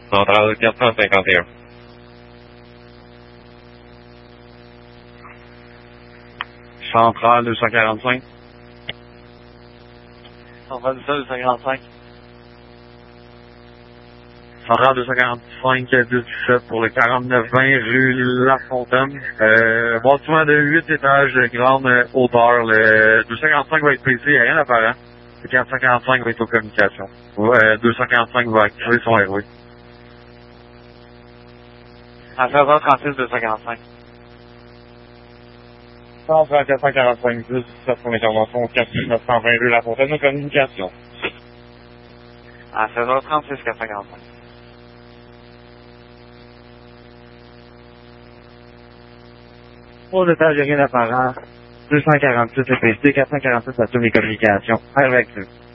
Centrale 451. Centrale 245. Centrale 245. Centrale 245, 17 pour le 4920 rue La Fontaine. Bâtiment de 8 étages, grande hauteur. Le 245 va être PC, il n'y a rien d'apparent. Le 445 va être aux communications. 245 va activer son ROI. À 16h36, 245. Centrale 445, 17 pour l'intervention 4920 rue La Fontaine, aux communications. À 16h36, 445. Aux étages, il n'y a rien d'apparent. 246 est PC, 446 à toutes les communications. Avec